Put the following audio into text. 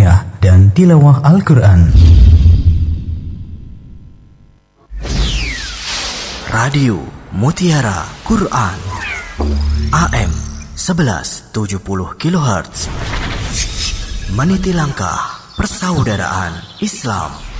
Ilmiah dan Tilawah Al-Quran. Radio Mutiara Quran AM 1170 kHz, meniti langkah persaudaraan Islam.